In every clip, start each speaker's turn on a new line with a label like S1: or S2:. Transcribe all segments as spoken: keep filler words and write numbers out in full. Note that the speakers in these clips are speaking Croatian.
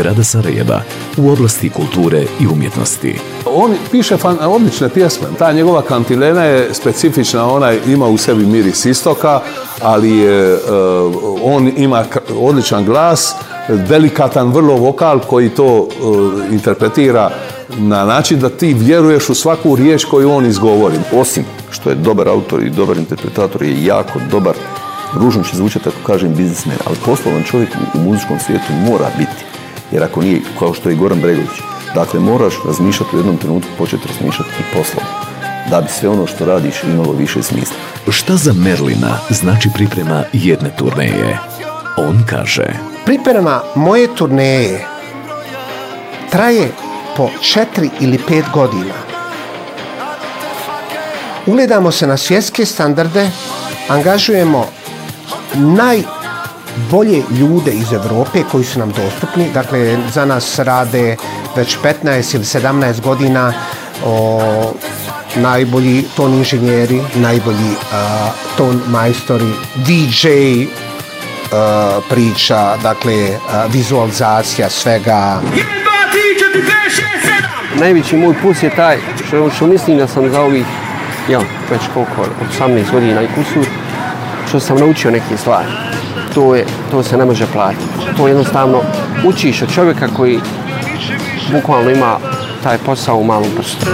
S1: grada Sarajeva u oblasti kulture i umjetnosti.
S2: On piše fan, odlične pjesme. Ta njegova kantilena je specifična, ona ima u sebi miris istoka, ali je, uh, on ima odličan glas, delikatan, vrlo vokal koji to uh, interpretira na način da ti vjeruješ u svaku riječ koju on izgovori.
S3: Osim što je dobar autor i dobar interpretator, je jako dobar, ružno će zvučati ako kažem biznismen, ali poslovan čovjek u muzičkom svijetu mora biti. Jer ako nije, kao što je Goran Bregović, dakle moraš razmišljati u jednom trenutku, početi razmišljati i poslovno, da bi sve ono što radiš imalo više smisla.
S1: Šta za Merlina znači priprema jedne turneje? On kaže:
S4: priprema moje turneje traje po četiri ili pet godina. Ugledamo se na svjetske standarde, angažujemo najbolje ljude iz Europe koji su nam dostupni. Dakle, za nas rade već petnaest ili sedamnaest godina o, najbolji ton inženjeri, najbolji uh, ton majstori, D J, uh, priča, dakle, uh, vizualizacija svega.
S5: Najveći moj plus je taj što, što mislim da sam za ovih, ja, već koliko, osamnaest godina i kusur, što sam naučio neke stvari. To, je, to se ne može platiti. To jednostavno učiš od čovjeka koji bukvalno ima taj posao u malom prstu.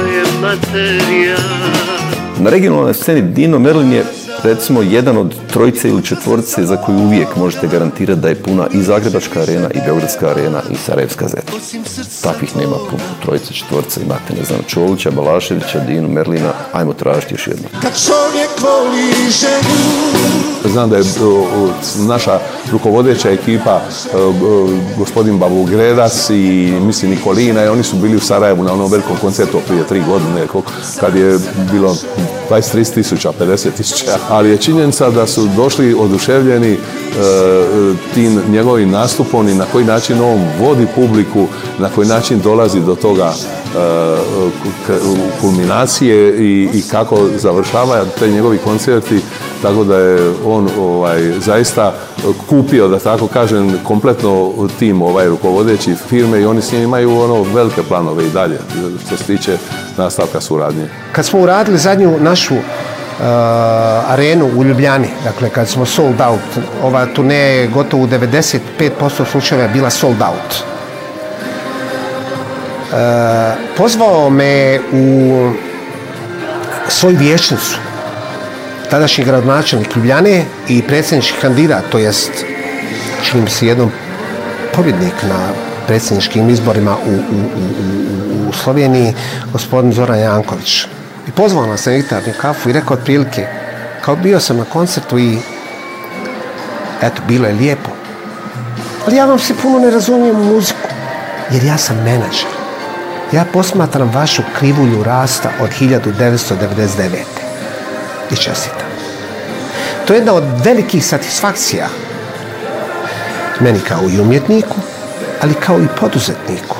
S3: Na regionalnoj sceni Dino Merlin je recimo jedan od trojice ili četvorice za koju uvijek možete garantirati da je puna i Zagrebačka arena, i Beogradska arena, i Sarajevska zeta. Takvih nema puno. Trojice, četvorice, imate, ne znam, Čolića, Balaševića, Dinu, Merlina, ajmo tražiti još jedno. Kad čovjek voli ženu.
S2: Znam da je naša rukovodeća ekipa, gospodin Babugredac i mislim Nikolina, i oni su bili u Sarajevu na onom velikom koncertu prije tri godine, kad je bilo dvadeset trideset tisuća, pedeset tisuća. Ali je činjenica da su došli oduševljeni tim njegovim nastupom i na koji način on vodi publiku, na koji način dolazi do toga kulminacije i, i kako završava te njegovi koncerti, tako da je on ovaj, zaista kupio, da tako kažem, kompletno tim ovaj, rukovodeći firme i oni s njim imaju ono velike planove i dalje što se tiče nastavka suradnje.
S4: Kad smo uradili zadnju našu uh, arenu u Ljubljani, dakle kad smo sold out, ova turneja je gotovo u devedeset pet posto slučajeva bila sold out. Uh, pozvao me u svoju vijećnicu tadašnji gradonačelnik Ljubljane i predsjednički kandidat, to jest čini mi se jednom pobjednik na predsjedničkim izborima u, u, u, u Sloveniji, gospodin Zoran Janković. I pozvao nas na jutarnju kafu i rekao otprilike, kao bio sam na koncertu i eto, bilo je lijepo. Ali ja vam se puno ne razumijem u muziku, jer ja sam menadžer. Ja posmatram vašu krivulju rasta od hiljadu devetsto devedeset devete. I čestitam. To je jedna od velikih satisfakcija meni kao i umjetniku, ali kao i poduzetniku.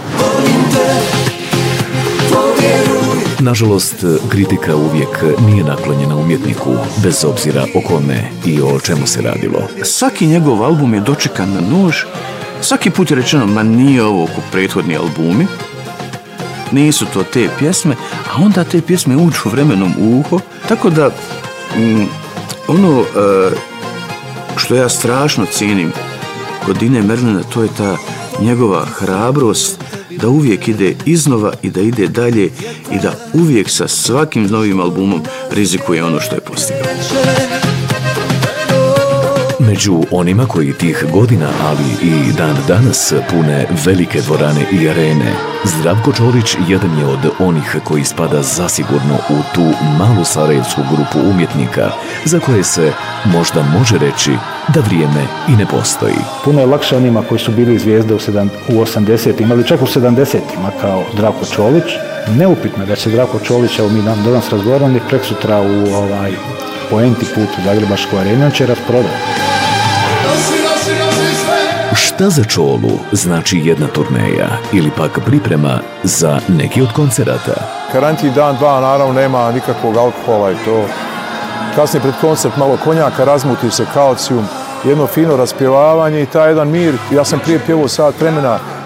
S1: Nažalost, kritika uvijek nije naklonjena umjetniku, bez obzira o kome i o čemu se radilo.
S6: Svaki njegov album je dočekan na nož. Svaki put je rečeno, ma nije ovo ko prethodni albumi. Nisu to te pjesme, a onda te pjesme uđu vremenom u uho. Tako da, mm, ono uh, što ja strašno cijenim kod Dine Merlina, to je ta njegova hrabrost da uvijek ide iznova i da ide dalje i da uvijek sa svakim novim albumom rizikuje ono što je postigao.
S1: Među onima koji tih godina, ali i dan danas pune velike dvorane i arene, Zdravko Čolić jedan je od onih koji spada zasigurno u tu malu sarajevsku grupu umjetnika za koje se možda može reći da vrijeme i ne postoji.
S7: Puno je lakše onima koji su bili zvijezde u osamdesetima, ali čak u sedamdesetima kao Zdravko Čolić. Neupitno je da će Zdravko Čolić, evo mi nam danas razgovarali, preksutra u ovaj, Poenti put u Zagrebačku arenu će rasprodati.
S1: Šta za Čolu znači jedna turneja ili pak priprema za neki od koncerata?
S8: Karantin dan, dva, naravno nema nikakvog alkohola i to. Kasnije pred koncert malo konjaka, razmuti se kalcijum, jedno fino raspjevavanje i taj jedan mir. Ja sam prije pjevao sat vremena